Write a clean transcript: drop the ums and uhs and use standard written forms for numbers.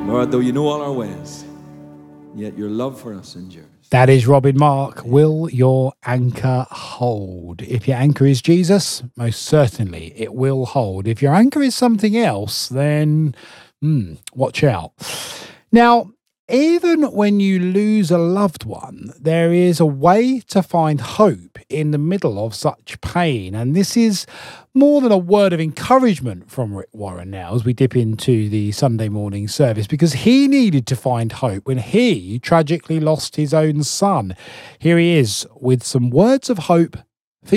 Lord, though you know all our ways, yet your love for us endures. That is Robin Mark. Will your anchor hold? If your anchor is Jesus, most certainly it will hold. If your anchor is something else, then watch out. Now, even when you lose a loved one, there is a way to find hope in the middle of such pain. And this is more than a word of encouragement from Rick Warren now as we dip into the Sunday morning service, because he needed to find hope when he tragically lost his own son. Here he is with some words of hope